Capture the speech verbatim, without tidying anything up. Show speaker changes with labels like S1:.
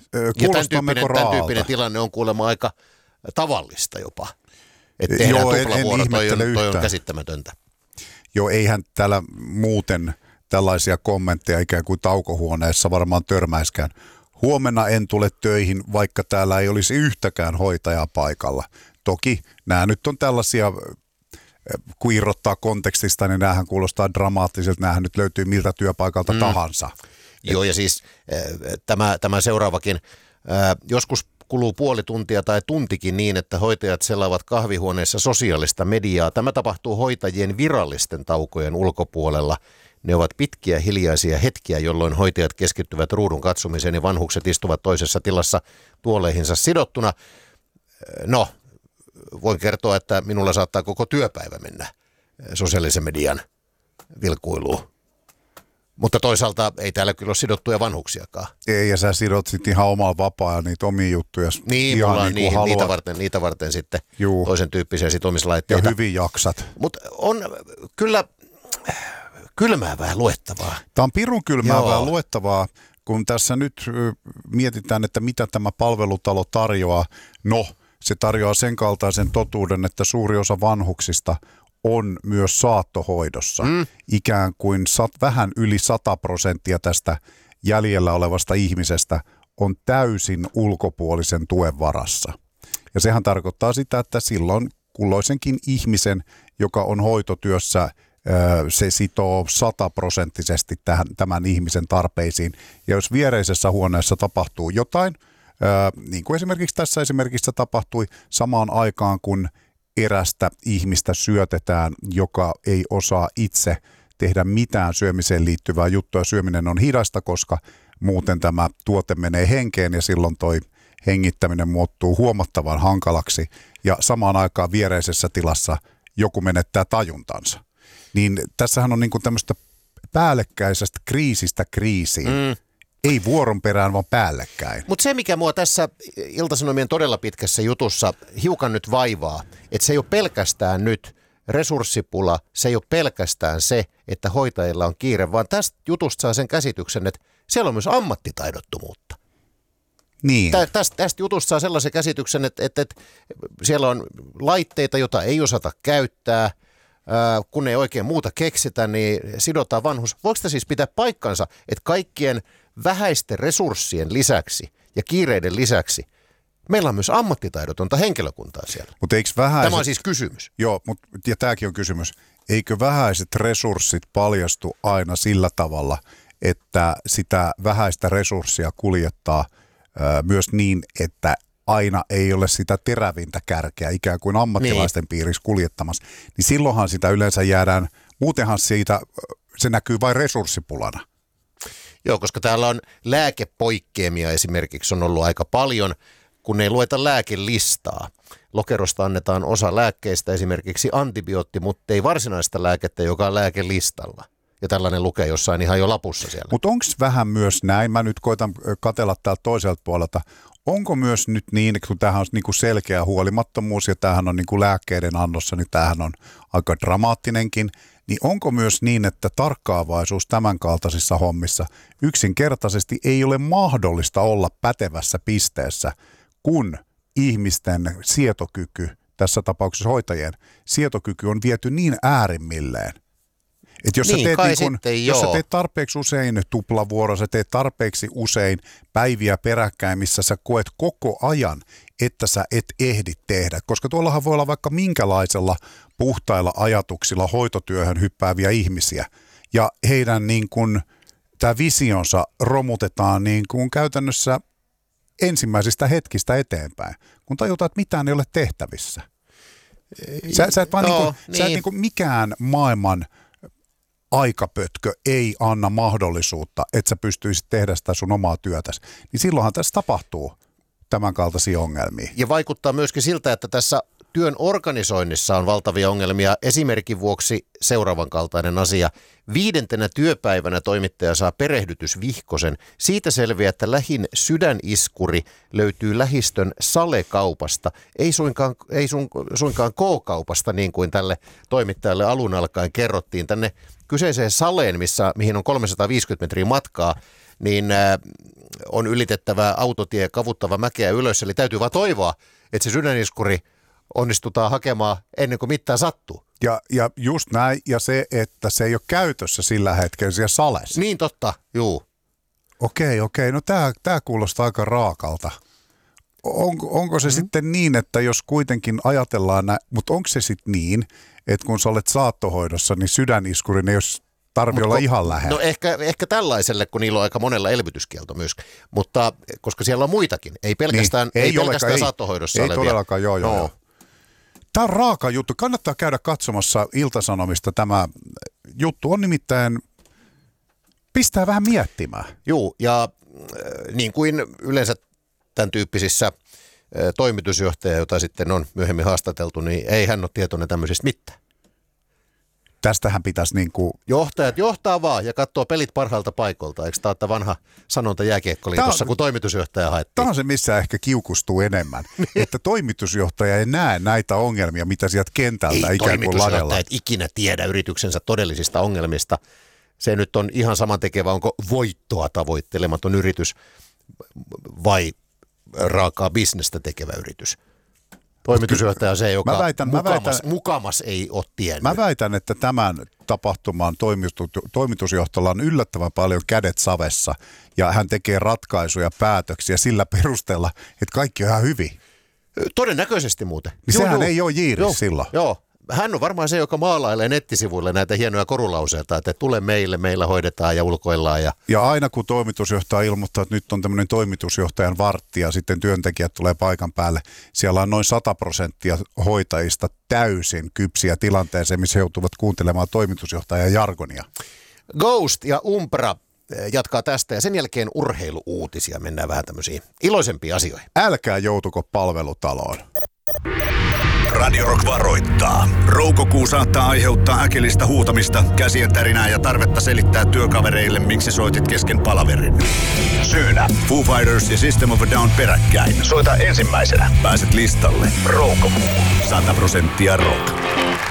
S1: Ja tämän tyyppinen, tämän tyyppinen tilanne on kuulemma aika tavallista jopa. Että tehdään Joo, tuplavuoro, toi on, toi on käsittämätöntä.
S2: Joo, eihän täällä muuten tällaisia kommentteja ikään kuin taukohuoneessa varmaan törmäiskään. Huomenna en tule töihin, vaikka täällä ei olisi yhtäkään hoitajaa paikalla. Toki nämä nyt on tällaisia, kun irrottaa kontekstista, niin näähän kuulostaa dramaattiselta. Näähän nyt löytyy miltä työpaikalta mm. tahansa.
S1: Joo, ja siis tämä, tämä seuraavakin. Joskus kuluu puoli tuntia tai tuntikin niin, että hoitajat selaavat kahvihuoneessa sosiaalista mediaa. Tämä tapahtuu hoitajien virallisten taukojen ulkopuolella. Ne ovat pitkiä hiljaisia hetkiä, jolloin hoitajat keskittyvät ruudun katsomiseen ja vanhukset istuvat toisessa tilassa tuoleihinsa sidottuna. No, voin kertoa, että minulla saattaa koko työpäivä mennä sosiaalisen median vilkuiluun. Mutta toisaalta ei täällä kyllä ole sidottuja vanhuksiakaan.
S2: Ei, ja sä sidot sitten ihan omalla vapaa niitä omia juttuja.
S1: Niin,
S2: ihan
S1: mulla on
S2: niin
S1: niin, niitä, varten, niitä varten sitten Juu. toisen tyyppisiä sitomislaitteita.
S2: Ja hyvin jaksat.
S1: Mutta on kyllä kylmäävää luettavaa.
S2: Tämä on pirun kylmäävää Joo. luettavaa, kun tässä nyt mietitään, että mitä tämä palvelutalo tarjoaa. No, se tarjoaa sen kaltaisen totuuden, että suuri osa vanhuksista on myös saattohoidossa. Mm. Ikään kuin sat, vähän yli sata prosenttia tästä jäljellä olevasta ihmisestä on täysin ulkopuolisen tuen varassa. Ja sehän tarkoittaa sitä, että silloin kulloisenkin ihmisen, joka on hoitotyössä, se sitoo sataprosenttisesti tähän, tämän ihmisen tarpeisiin. Ja jos viereisessä huoneessa tapahtuu jotain, niin kuin esimerkiksi tässä esimerkiksi tapahtui samaan aikaan, kun erästä ihmistä syötetään, joka ei osaa itse tehdä mitään syömiseen liittyvää juttua. Syöminen on hidasta, koska muuten tämä tuote menee henkeen ja silloin toi hengittäminen muuttuu huomattavan hankalaksi. Ja samaan aikaan viereisessä tilassa joku menettää tajuntansa. Niin tässähän on niin kuin tämmöistä päällekkäisestä kriisistä kriisiin. Mm. Ei vuoron perään, vaan päällekkäin.
S1: Mutta se, mikä mua tässä Ilta-Sanomien todella pitkässä jutussa hiukan nyt vaivaa, että se ei ole pelkästään nyt resurssipula, se ei ole pelkästään se, että hoitajilla on kiire, vaan tästä jutusta saa sen käsityksen, että siellä on myös ammattitaidottomuutta.
S2: Niin.
S1: Tästä, tästä jutusta saa sellaisen käsityksen, että, että, että siellä on laitteita, joita ei osata käyttää. Kun ei oikein muuta keksitä, niin sidotaan vanhus. Voiko sitä siis pitää paikkansa, että kaikkien vähäisten resurssien lisäksi ja kiireiden lisäksi meillä on myös ammattitaidotonta henkilökuntaa siellä?
S2: Mut eikö vähäiset,
S1: Tämä on siis kysymys.
S2: Joo, mut, ja tämäkin on kysymys. Eikö vähäiset resurssit paljastu aina sillä tavalla, että sitä vähäistä resurssia kuljettaa ö, myös niin, että aina ei ole sitä terävintä kärkeä ikään kuin ammattilaisten niin. piirissä kuljettamassa, niin silloinhan sitä yleensä jäädään, muutenhan siitä se näkyy vain resurssipulana.
S1: Joo, koska täällä on lääkepoikkeamia esimerkiksi on ollut aika paljon, kun ei lueta lääkelistaa. Lokerosta annetaan osa lääkkeistä, esimerkiksi antibiootti, mutta ei varsinaista lääkettä, joka on lääkelistalla. Ja tällainen lukee jossain ihan jo lapussa siellä.
S2: Mutta onko vähän myös näin, mä nyt koitan katsella täältä toiselta puolelta, onko myös nyt niin, kun tämähän on niin kuin selkeä huolimattomuus ja tämähän on niin kuin lääkkeiden annossa, niin tämähän on aika dramaattinenkin, niin onko myös niin, että tarkkaavaisuus tämän kaltaisissa hommissa yksinkertaisesti ei ole mahdollista olla pätevässä pisteessä, kun ihmisten sietokyky, tässä tapauksessa hoitajien sietokyky on viety niin äärimmilleen. Että jos, niin, sä teet niin kun, jos sä teet tarpeeksi usein tuplavuoro, sä teet tarpeeksi usein päiviä peräkkäin, missä sä koet koko ajan, että sä et ehdi tehdä. Koska tuollahan voi olla vaikka minkälaisella puhtailla ajatuksilla hoitotyöhön hyppääviä ihmisiä. Ja heidän niin kun, tämä visionsa romutetaan niin kun käytännössä ensimmäisistä hetkistä eteenpäin, kun tajutaan, että mitään ei ole tehtävissä. Sä, sä et vaan no, niin kun, niin. Sä et niin kun mikään maailman aikapötkö ei anna mahdollisuutta, että sä pystyisit tehdä sitä sun omaa työtäsi, niin silloinhan tässä tapahtuu tämän kaltaisia ongelmia.
S1: Ja vaikuttaa myöskin siltä, että tässä työn organisoinnissa on valtavia ongelmia. Esimerkin vuoksi seuraavan kaltainen asia. Viidentenä työpäivänä toimittaja saa perehdytysvihkosen. Siitä selviää, että lähin sydäniskuri löytyy lähistön salekaupasta. Ei suinkaan, ei sun, suinkaan K-kaupasta, niin kuin tälle toimittajalle alun alkaen kerrottiin. Tänne kyseiseen saleen, missä, mihin on kolmesataaviisikymmentä metriä matkaa, niin äh, on ylitettävä autotie, kavuttava mäkeä ylös. Eli täytyy vaan toivoa, että se sydäniskuri onnistutaan hakemaan ennen kuin mitään sattuu.
S2: Ja, ja just näin, ja se, että se ei ole käytössä sillä hetkellä siellä salessa.
S1: Niin totta, juu.
S2: Okei, okei, no tää, tää kuulostaa aika raakalta. On, onko se mm-hmm. sitten niin, että jos kuitenkin ajatellaan, nä- mutta onko se sitten niin, että kun sä olet saattohoidossa, niin sydäniskurin ei jos tarvitse olla ihan lähellä?
S1: No ehkä, ehkä tällaiselle, kun niillä on aika monella elvytyskielto myös, mutta koska siellä on muitakin, ei pelkästään, niin, ei, ei pelkästään olekaan, saattohoidossa
S2: ei,
S1: olevia.
S2: Ei todellakaan, joo, joo, no. joo. Tämä on raaka juttu. Kannattaa käydä katsomassa Ilta-Sanomista tämä juttu. On nimittäin, pistää vähän miettimään.
S1: Joo, ja äh, niin kuin yleensä tämän tyyppisissä äh, toimitusjohtajia, jota sitten on myöhemmin haastateltu, niin ei hän ole tietoinen tämmöisistä mitään.
S2: Tästähän pitäisi niin kuin...
S1: Johtajat johtaa vaan ja katsoo pelit parhaalta paikolta. Eikö tämä ole vanha sanonta jääkiekkoliitossa, kun toimitusjohtaja haettiin?
S2: Tämä on se, missä ehkä kiukustuu enemmän. Että toimitusjohtaja ei näe näitä ongelmia, mitä sieltä kentältä ei ikään kuin ladella. Ei
S1: toimitusjohtajat ikinä tiedä yrityksensä todellisista ongelmista. Se nyt on ihan samantekevä, onko voittoa tavoittelematon yritys vai raakaa bisnestä tekevä yritys. Toimitusjohtaja on se, joka väitän, mukamas, väitän, mukamas ei ole tiennyt.
S2: Mä väitän, että tämän tapahtuman toimitusjohtajalla on yllättävän paljon kädet savessa ja hän tekee ratkaisuja, päätöksiä sillä perusteella, että kaikki on ihan hyvin.
S1: Todennäköisesti muuten.
S2: Niin joo, sehän joo. ei ole jiiri
S1: joo,
S2: silloin.
S1: Joo. Hän on varmaan se, joka maalailee nettisivuille näitä hienoja korulauseita, että tule meille, meillä hoidetaan ja ulkoillaan. Ja,
S2: ja aina kun toimitusjohtaja ilmoittaa, että nyt on tämmöinen toimitusjohtajan vartti ja sitten työntekijät tulee paikan päälle, siellä on noin sata prosenttia hoitajista täysin kypsiä tilanteeseen, missä he joutuvat kuuntelemaan toimitusjohtajan jargonia.
S1: Ghost ja Umbra jatkaa tästä ja sen jälkeen urheiluuutisia. Mennään vähän tämmöisiin iloisempiin asioihin.
S2: Älkää joutuko palvelutaloon.
S3: Radio Rock varoittaa. Roukokuu saattaa aiheuttaa äkillistä huutamista, käsien tärinää ja tarvetta selittää työkavereille, miksi soitit kesken palaverin. Syynä Foo Fighters ja System of a Down peräkkäin. Soita ensimmäisenä. Pääset listalle. Roukokuu. sata prosenttia rock.